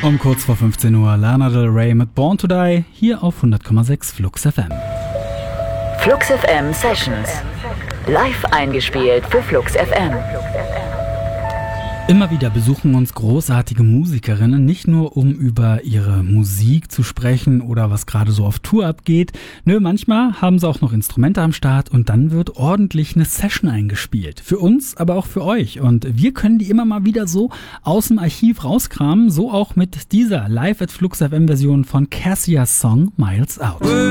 Um kurz vor 15 Uhr Lana Del Rey mit Born to Die, hier auf 100,6 Flux FM. Flux FM Sessions. Live eingespielt für Flux FM. Immer wieder besuchen uns großartige Musikerinnen, nicht nur um über ihre Musik zu sprechen oder was gerade so auf Tour abgeht. Nö, manchmal haben sie auch noch Instrumente am Start und dann wird ordentlich eine Session eingespielt. Für uns, aber auch für euch. Und wir können die immer mal wieder so aus dem Archiv rauskramen, so auch mit dieser Live at Flux FM Version von Cassias Song Miles Out.